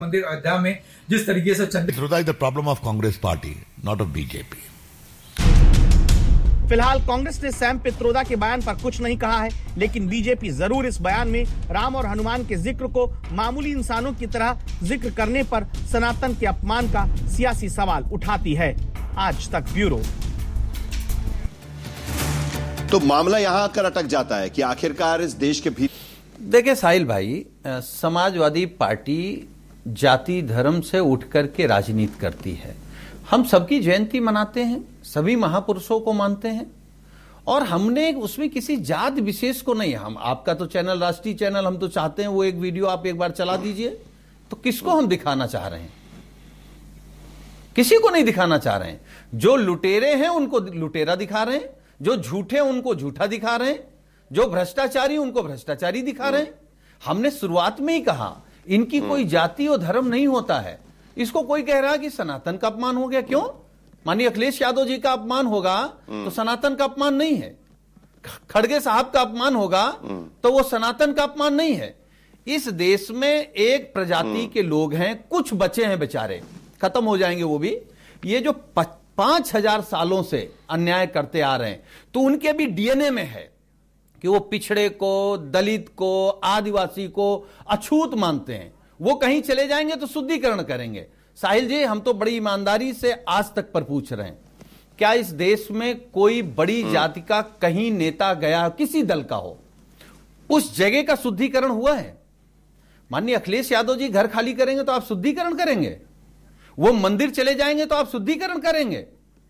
मंदिर अयोध्या में जिस तरीके से Pitroda is the problem of Congress party, not of BJP. फिलहाल कांग्रेस ने सैम पित्रोदा के बयान पर कुछ नहीं कहा है, लेकिन बीजेपी जरूर इस बयान में राम और हनुमान के जिक्र को मामूली इंसानों की तरह जिक्र करने पर सनातन के अपमान का सियासी सवाल उठाती है। आज तक ब्यूरो। तो मामला यहां आकर अटक जाता है कि आखिरकार इस देश के भीतर देखिए साहिल भाई, समाजवादी पार्टी जाति धर्म से उठ करके राजनीति करती है। हम सबकी जयंती मनाते हैं, सभी महापुरुषों को मानते हैं और हमने उसमें किसी जात विशेष को नहीं। हम आपका तो चैनल राष्ट्रीय चैनल, हम तो चाहते हैं वो एक वीडियो आप एक बार चला दीजिए। तो किसको हम दिखाना चाह रहे हैं? किसी को नहीं दिखाना चाह रहे हैं। जो लुटेरे हैं उनको लुटेरा दिखा रहे हैं, जो झूठे उनको झूठा दिखा रहे हैं, जो भ्रष्टाचारी उनको भ्रष्टाचारी दिखा रहे हैं। हमने शुरुआत में ही कहा इनकी कोई जाति और धर्म नहीं होता है। इसको कोई कह रहा है कि सनातन का अपमान हो गया। क्यों? माननीय अखिलेश यादव जी का अपमान होगा तो सनातन का अपमान नहीं है। खड़गे साहब का अपमान होगा तो वो सनातन का अपमान नहीं है। इस देश में एक प्रजाति के लोग हैं, कुछ बचे हैं बेचारे, खत्म हो जाएंगे वो भी। ये जो 5000 सालों से अन्याय करते आ रहे हैं, तो उनके भी डीएनए में है कि वो पिछड़े को, दलित को, आदिवासी को अछूत मानते हैं। वो कहीं चले जाएंगे तो शुद्धिकरण करेंगे। साहिल जी, हम तो बड़ी ईमानदारी से आज तक पर पूछ रहे हैं, क्या इस देश में कोई बड़ी जाति का कहीं नेता गया, किसी दल का हो, उस जगह का शुद्धिकरण हुआ है? माननीय अखिलेश यादव जी घर खाली करेंगे तो आप शुद्धिकरण करेंगे, वो मंदिर चले जाएंगे तो आप शुद्धिकरण करेंगे,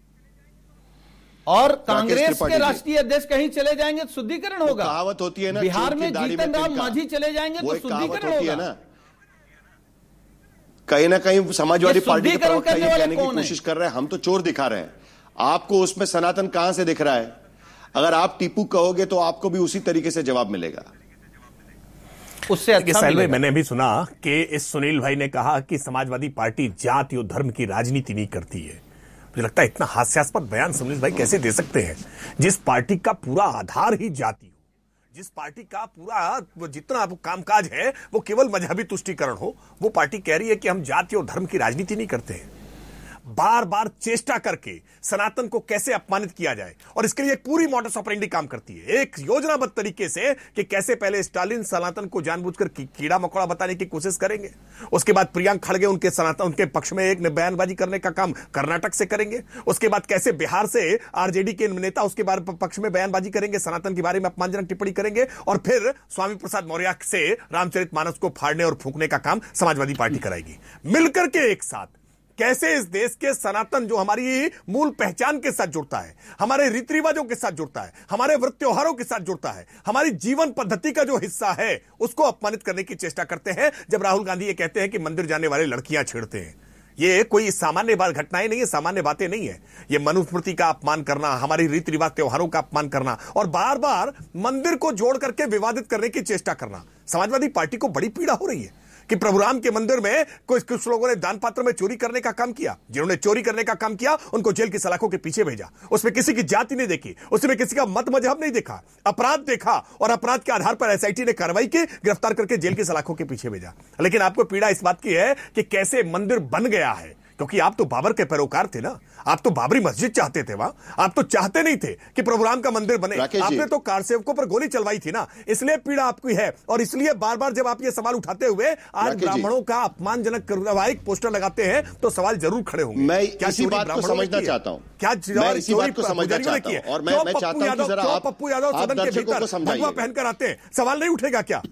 और कांग्रेस के राष्ट्रीय अध्यक्ष कहीं चले जाएंगे तो शुद्धिकरण होगा। कहावत होती है ना, बिहार में जीतन राम मांझी चले जाएंगे तो शुद्धिकरण होगा। कहीं ना कहीं समाजवादी पार्टी के प्रवक्ता ये कहने की कोशिश कर रहे हैं हम तो चोर दिखा रहे हैं। आपको उसमें सनातन कहां से दिख रहा है? अगर आप टीपू कहोगे तो आपको भी उसी तरीके से जवाब मिलेगा। उससे अच्छा मैंने अभी सुना कि इस सुनील भाई ने कहा कि समाजवादी पार्टी जाति और धर्म की राजनीति नहीं करती है। मुझे लगता है इतना हास्यास्पद बयान सुनील भाई कैसे दे सकते हैं, जिस पार्टी का पूरा आधार ही जाति हो, जिस पार्टी का पूरा जितना कामकाज है वो केवल मजहबी तुष्टीकरण हो। वो पार्टी कह रही है कि हम जाति और धर्म की राजनीति नहीं करते हैं। बार बार चेष्टा करके सनातन को कैसे अपमानित किया जाए, और इसके लिए एक पूरी मॉडस ऑपरेंडी काम करती है, एक योजनाबद्ध तरीके से कि कैसे पहले स्टालिन सनातन को जानबूझकर कीड़ा मकोड़ा बताने की कोशिश करेंगे, उसके बाद प्रियंक खड़गे उनके पक्ष में एक बयानबाजी करने का काम कर्नाटक से करेंगे, उसके बाद कैसे बिहार से आरजेडी के नेता उसके पक्ष में बयानबाजी करेंगे, सनातन के बारे में अपमानजनक टिप्पणी करेंगे, और फिर स्वामी प्रसाद मौर्य से रामचरितमानस को फाड़ने और फूंकने का काम समाजवादी पार्टी कराएगी। मिलकर के एक साथ कैसे इस देश के सनातन जो हमारी मूल पहचान के साथ जुड़ता है, हमारे रीति रिवाजों के साथ जुड़ता है, हमारे व्रत त्योहारों के साथ जुड़ता है, हमारी जीवन पद्धति का जो हिस्सा है, उसको अपमानित करने की चेष्टा करते हैं। जब राहुल गांधी ये कहते हैं कि मंदिर जाने वाले लड़कियां छेड़ते हैं, ये कोई सामान्य घटनाएं नहीं है, सामान्य बातें नहीं है। ये मनुस्मृति का अपमान करना, हमारी रीति रिवाज त्योहारों का अपमान करना और बार बार मंदिर को जोड़ करके विवादित करने की चेष्टा करना, समाजवादी पार्टी को बड़ी पीड़ा हो रही है कि प्रभु राम के मंदिर में कुछ लोगों ने दान पात्र में चोरी करने का काम किया। जिन्होंने चोरी करने का काम किया उनको जेल की सलाखों के पीछे भेजा। उसमें किसी की जाति नहीं देखी, उसमें किसी का मत मजहब नहीं देखा, अपराध देखा और अपराध के आधार पर एसआईटी ने कार्रवाई की, गिरफ्तार करके जेल की सलाखों के पीछे भेजा। लेकिन आपको पीड़ा इस बात की है कि कैसे मंदिर बन गया है, क्योंकि आप तो बाबर के पैरोकार थे ना, आप तो बाबरी मस्जिद चाहते थे। वहां आप तो चाहते नहीं थे कि प्रभु राम का मंदिर बने, आपने तो कारसेवकों पर गोली चलवाई थी ना, इसलिए पीड़ा आपकी है। और इसलिए बार बार जब आप ये सवाल उठाते हुए आज ब्राह्मणों का अपमानजनक करवाइक पोस्टर लगाते हैं तो सवाल जरूर खड़े होंगे। मैं इसी बात को समझना चाहता हूं, क्या मैं इसी बात को समझना चाहता हूं, और मैं चाहता हूं कि जरा आप पप्पू यादव सदन के भीतर भगवा पहनकर आते हैं, सवाल नहीं उठेगा क्या?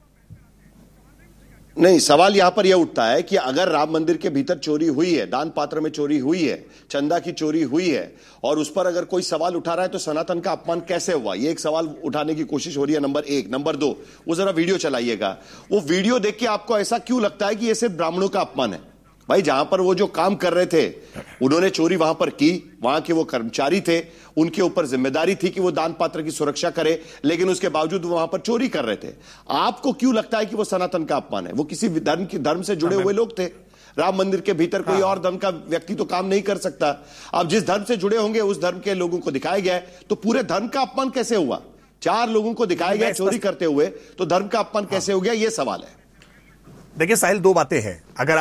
नहीं, सवाल यहां पर यह उठता है कि अगर राम मंदिर के भीतर चोरी हुई है, दान पात्र में चोरी हुई है, चंदा की चोरी हुई है, और उस पर अगर कोई सवाल उठा रहा है तो सनातन का अपमान कैसे हुआ, ये एक सवाल उठाने की कोशिश हो रही है। नंबर एक। नंबर दो, वो जरा वीडियो चलाइएगा। वो वीडियो देख के आपको ऐसा क्यों लगता है कि ये सिर्फ ब्राह्मणों का अपमान है? भाई, जहां पर वो जो काम कर रहे थे, उन्होंने चोरी वहां पर की, वहां के वो कर्मचारी थे, उनके ऊपर जिम्मेदारी थी कि वो दान पात्र की सुरक्षा करे, लेकिन उसके बावजूद वो वहां पर चोरी कर रहे थे। आपको क्यों लगता है कि वो सनातन का अपमान है? वो किसी धर्म से जुड़े हुए लोग थे। राम मंदिर के भीतर कोई और धर्म का व्यक्ति तो काम नहीं कर सकता। अब जिस धर्म से जुड़े होंगे उस धर्म के लोगों को दिखाया गया है, तो पूरे धर्म का अपमान कैसे हुआ? 4 लोगों को दिखाया गया चोरी करते हुए, तो धर्म का अपमान कैसे हो गया? ये सवाल है। देखिए साहिल, दो बातें हैं। अगर